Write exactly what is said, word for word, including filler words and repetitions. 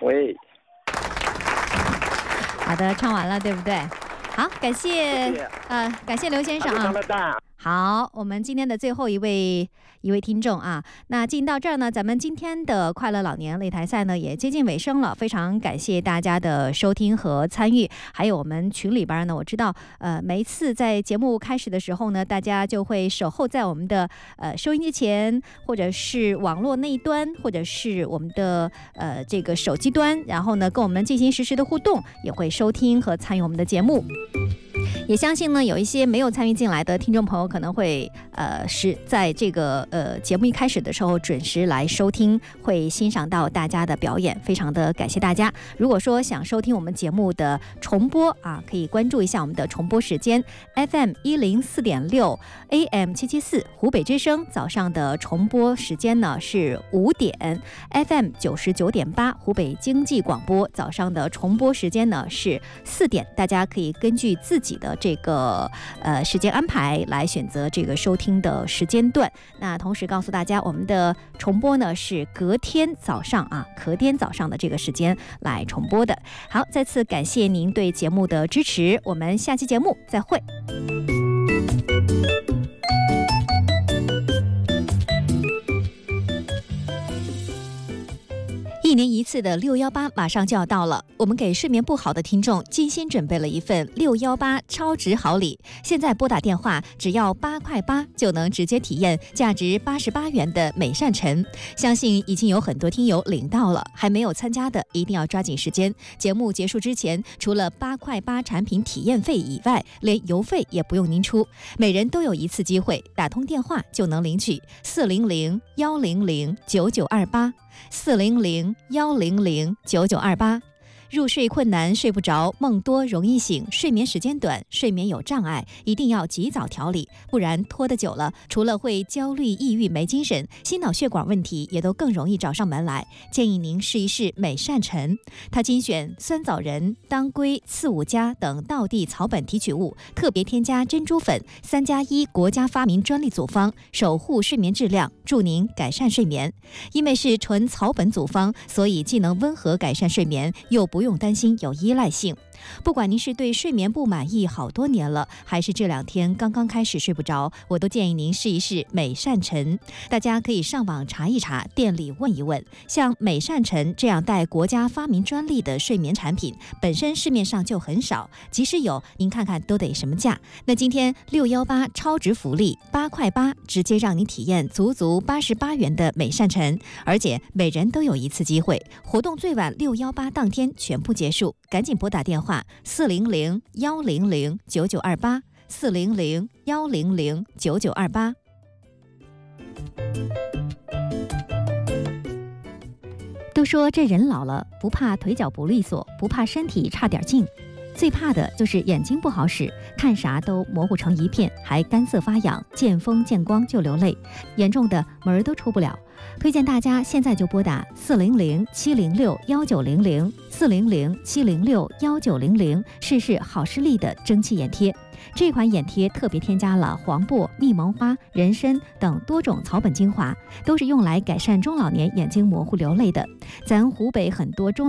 喂。 好的，唱完了，对不对？好，感谢， 谢谢呃，感谢刘先生啊。好，我们今天的最后一位一位听众啊，那进到这儿呢，咱们今天的快乐老年擂台赛呢也接近尾声了，非常感谢大家的收听和参与，还有我们群里边呢，我知道呃每一次在节目开始的时候呢，大家就会守候在我们的呃收音机前，或者是网络那一端，或者是我们的呃这个手机端，然后呢跟我们进行实时的互动，也会收听和参与我们的节目。也相信呢，有一些没有参与进来的听众朋友可能会呃是在这个呃节目一开始的时候准时来收听，会欣赏到大家的表演，非常的感谢大家。如果说想收听我们节目的重播啊，可以关注一下我们的重播时间 F M 一零四点六 A M 七七四湖北之声，早上的重播时间呢是五点 ，F M 九十九点八湖北经济广播早上的重播时间呢是四点，大家可以根据自己的这个呃时间安排来选择这个收听的时间段。那同时告诉大家，我们的重播呢是隔天早上啊，隔天早上的这个时间来重播的。好，再次感谢您对节目的支持，我们下期节目再会。一年一次的六幺八马上就要到了，我们给睡眠不好的听众精心准备了一份六幺八超值好礼。现在拨打电话只要八块八就能直接体验价值八十八元的美善晨，相信已经有很多听友领到了，还没有参加的一定要抓紧时间。节目结束之前，除了八块八产品体验费以外，连邮费也不用您出，每人都有一次机会，打通电话就能领取四零零幺零零九九二八。四零零幺零零九九二八。入睡困难、睡不着、梦多容易醒、睡眠时间短、睡眠有障碍，一定要及早调理，不然拖得久了，除了会焦虑、抑郁、没精神，心脑血管问题也都更容易找上门来。建议您试一试美善晨，它精选酸枣仁、当归、刺五加等道地草本提取物，特别添加珍珠粉，三加一国家发明专利组方，守护睡眠质量，助您改善睡眠。因为是纯草本组方，所以既能温和改善睡眠，又不用担心有依赖性。不管您是对睡眠不满意好多年了，还是这两天刚刚开始睡不着，我都建议您试一试美善晨。大家可以上网查一查，店里问一问。像美善晨这样带国家发明专利的睡眠产品，本身市面上就很少，即使有，您看看都得什么价？那今天六幺八超值福利，八块八直接让您体验足足八十八元的美善晨，而且每人都有一次机会。活动最晚六幺八当天全部结束，赶紧拨打电话四零零幺零零九九二八，四零零幺零零九九二八。都说这人老了，不怕腿脚不利索，不怕身体差点劲，最怕的就是眼睛不好使，看啥都模糊成一片，还干涩发痒，见风见光就流泪，严重的门儿都出不了。推荐大家现在就拨打四零零七零六幺九零零，四零零七零六幺九零零，试试好视力的蒸汽眼贴。这款眼贴特别添加了黄柏、蜜蒙花、人参等多种草本精华，都是用来改善中老年眼睛模糊流泪的。咱湖北很多中